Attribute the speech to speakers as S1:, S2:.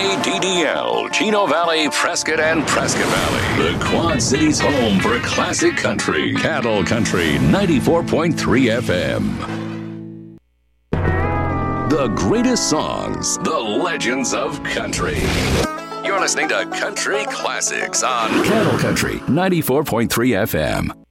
S1: KDDL, Chino Valley, Prescott, and Prescott Valley. The Quad Cities' home for classic country. Cattle Country 94.3 FM. The greatest songs, the legends of country. You're listening to Country Classics on Cattle Country 94.3 FM.